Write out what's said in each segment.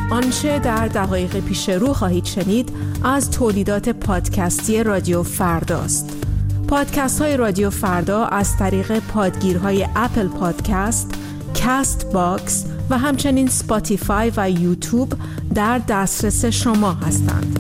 آنچه در دقایق پیش رو خواهید شنید از تولیدات پادکستی رادیو فرداست. پادکست های رادیو فردا از طریق پادگیرهای اپل پادکست، کست باکس و همچنین سپاتیفای و یوتیوب در دسترس شما هستند.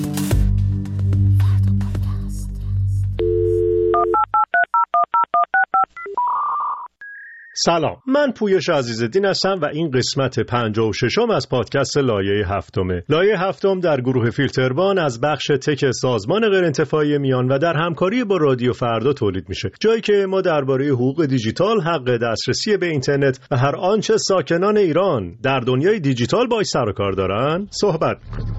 سلام، من پویش عزیزالدین هستم و این قسمت 56 از پادکست لایه هفتمه. لایه هفتم در گروه فیلتروان از بخش تک سازمان غیرانتفاعی میان و در همکاری با رادیو فردا تولید میشه، جایی که ما درباره حقوق دیجیتال، حق دسترسی به اینترنت و هر آنچه ساکنان ایران در دنیای دیجیتال باهاش سر و کار دارن صحبت می‌کنیم.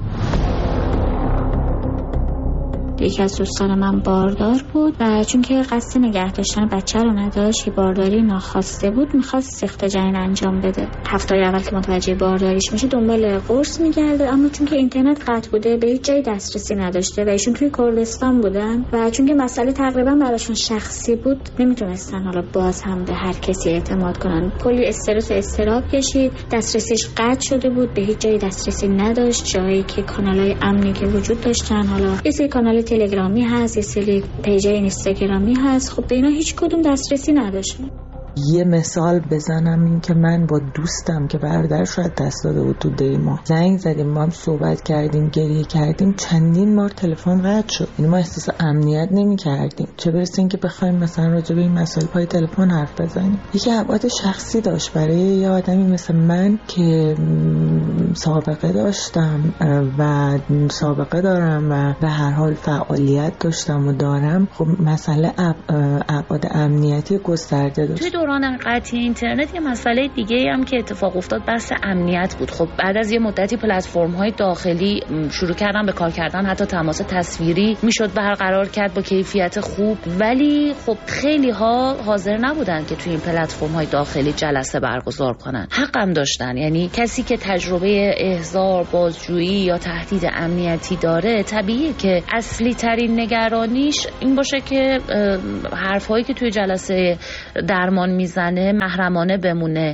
یکی از دوستان من باردار بود و چون که قصد نگه داشتن بچه رو نداشت که بارداری ناخواسته بود، میخواست سخت جنین انجام بده. هفته اول که متوجه بارداریش میشه دنبال قرص میگرده، اما چون که اینترنت قطع بوده به هیچ جای دسترسی نداشته و ایشون توی کردستان بودن و چون که مسئله تقریبا براشون شخصی بود نمیتونستن حالا باز هم به هر کسی اعتماد کنن. کلی استرس و اضطراب کشید، دسترسیش قطع شده بود، به هیچ جای دسترسی نداشت. جایی که کانالای امنی که وجود داشتن، حالا یه سری کانال تلگرامی هست، یه سری پیج اینستاگرامی هست، خب به اینا هیچ کدوم دسترسی نداشت. یه مثال بزنم، این که من با دوستم که برادرش رو دست داده بود تو دیما زنگ زدیم، با هم صحبت کردیم، گریه کردیم، چندین بار تلفن قطع شد. یعنی ما احساس امنیت نمی کردیم، چه برسه این که بخوایم مثلا راجع به این مسائل پای تلفن حرف بزنیم. یکی ابعاد شخصی داشت برای یه آدمی مثل من که سابقه داشتم و سابقه دارم و به هر حال فعالیت داشتم و دارم. خب مسئله ابعاد امنیتی گسترده داشت. دوران قطعی اینترنت یه مسئله دیگه هم که اتفاق افتاد بحث امنیت بود. خب بعد از یه مدتی پلتفرم‌های داخلی شروع کردن به کار کردن، حتی تماس تصویری میشد برقرار کرد با کیفیت خوب، ولی خب خیلی ها حاضر نبودن که توی این پلتفرم‌های داخلی جلسه برگزار کنن. حق هم داشتن. یعنی کسی که تجربه احضار، بازجویی یا تهدید امنیتی داره، طبیعیه که اصلی ترین نگرانیش این باشه که حرفایی که توی جلسه درمان میزنه محرمانه بمونه.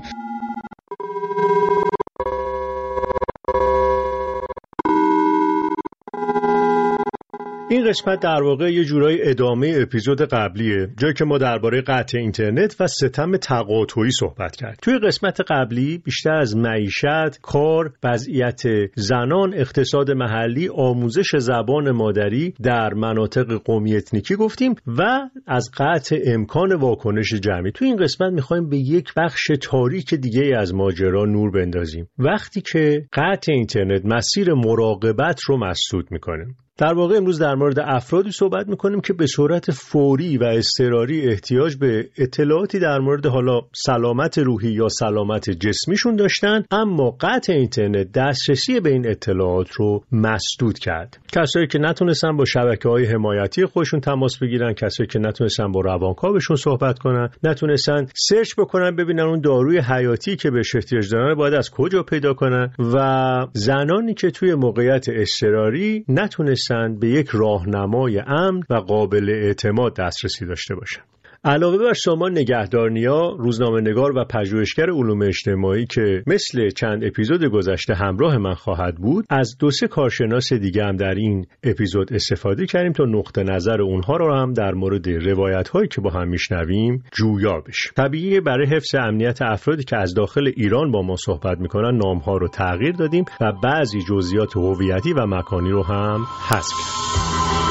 این قسمت در واقع یه جورای ادامه اپیزود قبلیه، جایی که ما درباره قطع اینترنت و ستم تقاطعی صحبت کردیم. توی قسمت قبلی بیشتر از معیشت، کار، وضعیت زنان، اقتصاد محلی، آموزش زبان مادری در مناطق قومی اتنیکی گفتیم و از قطع امکان واکنش جمعی. توی این قسمت می‌خوایم به یک بخش تاریک دیگه از ماجرا نور بندازیم، وقتی که قطع اینترنت مسیر مراقبت رو مسدود می‌کنه. در واقع امروز در مورد افرادی صحبت میکنیم که به صورت فوری و اضطراری احتیاج به اطلاعاتی در مورد حالا سلامت روحی یا سلامت جسمیشون داشتن، اما قطع اینترنت دسترسی به این اطلاعات رو مسدود کرد. کسایی که نتونستن با شبکه‌های حمایتی خودشون تماس بگیرن، کسایی که نتونستن با روانکاوشون صحبت کنن، نتونستن سرچ بکنن ببینن اون داروی حیاتی که بهش احتیاج دارن باید از کجا پیدا کنن، و زنانی که توی موقعیت اضطراری نتونستن به یک راهنمای امن و قابل اعتماد دسترسی داشته باشند. علاوه بر سامان نگهدارنیا، روزنامه‌نگار و پژوهشگر علوم اجتماعی که مثل چند اپیزود گذشته همراه من خواهد بود، از 2-3 کارشناس دیگه هم در این اپیزود استفاده کردیم تا نقطه نظر اونها رو هم در مورد روایت‌هایی که با هم میشنویم جویا بشیم. طبیعیه برای حفظ امنیت افرادی که از داخل ایران با ما صحبت میکنن نام‌ها رو تغییر دادیم و بعضی جزئیات هویتی و مکانی رو هم حذف کردیم.